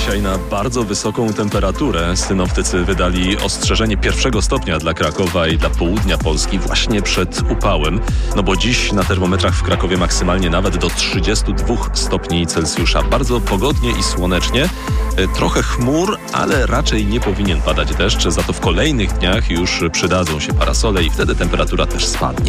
dzisiaj na bardzo wysoką temperaturę. Synoptycy wydali ostrzeżenie 1 stopnia dla Krakowa i dla południa Polski właśnie przed upałem. No bo dziś na termometrach w Krakowie maksymalnie nawet do 32 stopni Celsjusza. Bardzo pogodnie i słonecznie. Trochę chmur, ale raczej nie powinien padać deszcz. Za to w kolejnych dniach już przydadzą się parasole i wtedy temperatura też spadnie.